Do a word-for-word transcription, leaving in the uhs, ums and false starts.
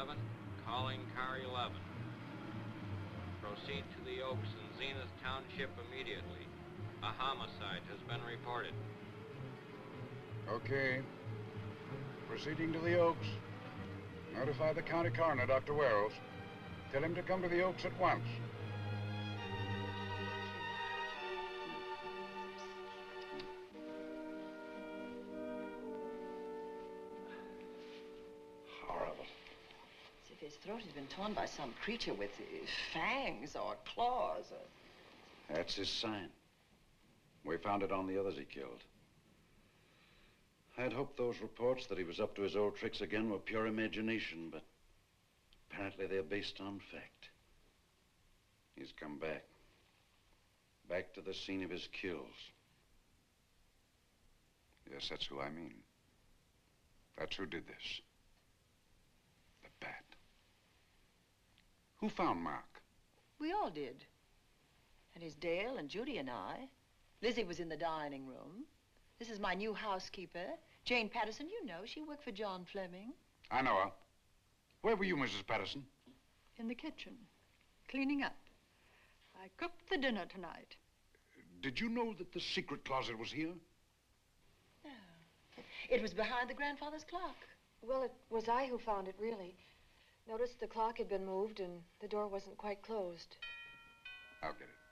eleven, calling car eleven. Proceed to the Oaks in Zenith Township immediately. A homicide has been reported. Okay. Proceeding to the Oaks. Notify the county coroner, Doctor Wells. Tell him to come to the Oaks at once. Horrible. As if his throat had been torn by some creature with uh, fangs or claws. Or... That's his sign. We found it on the others he killed. I'd hoped those reports that he was up to his old tricks again were pure imagination, but apparently they're based on fact. He's come back. Back to the scene of his kills. Yes, that's who I mean. That's who did this. The Bat. Who found Mark? We all did. And his Dale and Judy and I. Lizzie was in the dining room. This is my new housekeeper, Jane Patterson. You know, she worked for John Fleming. I know her. Where were you, Missus Patterson? In the kitchen, cleaning up. I cooked the dinner tonight. Did you know that the secret closet was here? No. It was behind the grandfather's clock. Well, it was I who found it, really. Noticed the clock had been moved and the door wasn't quite closed. I'll get it.